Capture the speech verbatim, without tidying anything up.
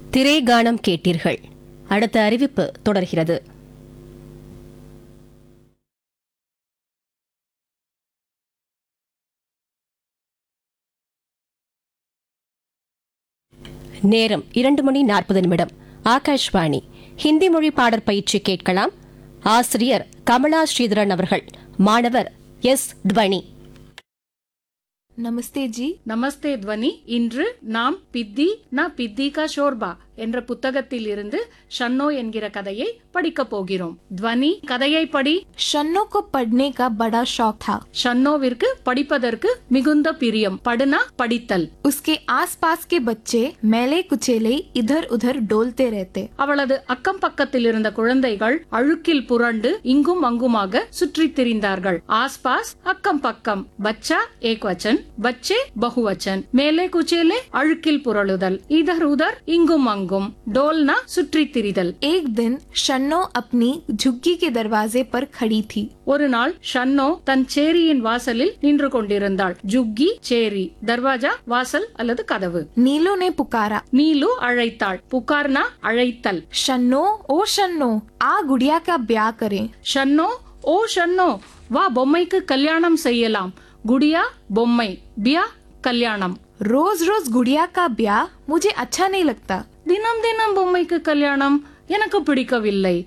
திரைகானம் கேட்டீர்கள். அடுத்த அறிவிப்பு தொடர்கிறது. நேரம் இரண்டு மணி நாற்பது நிமிடம். ஆகாஷ்வாணி ஹிந்தி மொழி பாடற் பயிற்சி கேட்கலாம். ஆசிரியர் கமலா ஸ்ரீதரன் அவர்கள். மாணவர் எஸ் துவனி. நமஸ்தே ஜி. நமஸ்தே துவனி. இன்று நாம் பித்தி நா பித்தி கா ஷோர்பா என்ற புத்தகத்தில் இருந்து ஷன்னோ என்கிற கதையை படிக்கப் போகிறோம். துவனி, கதையை படி. ஷன்னோ को पढ़ने का बड़ा शौक था. ஷன்னோவிற்கு படிப்பதற்கு மிகுந்த பிரியம். படுனா படித்தல். उसके आसपास के बच्चे மேலே குச்சேலே इधर उधर डोलते रहते. அவளது அக்கம் பக்கத்தில் இருந்த குழந்தைகள் அழுக்கில் புரண்டு இங்கும் அங்குமாக சுற்றித் திரிந்தார்கள். ஆஸ்பாஸ் அக்கம் பக்கம், பச்சா ஏக்வச்சன், பச்சே பகுவச்சன், மேலே குச்சேலே அழுக்கில் புரளுதல், இதர் உதர் இங்கும் அங்கும், डोलना சுற்றித் திரிதல். एक दिन शन्नो अपनी झुग्गी के दरवाजे पर खड़ी थी. ஒரு நாள் ஷன்னோ தன் சேரியின் வாசலில் நின்று கொண்டிருந்தாள். ஜுக்கி சேரி, தர்வாஜா வாசல் அல்லது கதவு. नीलू ने पुकारा. நீலு அழைத்தாள். புகார்னா அழைத்தல். शन्नो, ओ शन्नो, आ गुड़िया का ब्याह करें. ஷன்னோ, ஓ ஷன்னோ, வா பொம்மைக்கு கல்யாணம் செய்யலாம். குடியா பொம்மை, பியா கல்யாணம். रोज रोज गुड़िया का ब्याह मुझे अच्छा नहीं लगता. தினம் தினம் பொம்மைக்கு கல்யாணம் எனக்கு பிடிக்கவில்லை.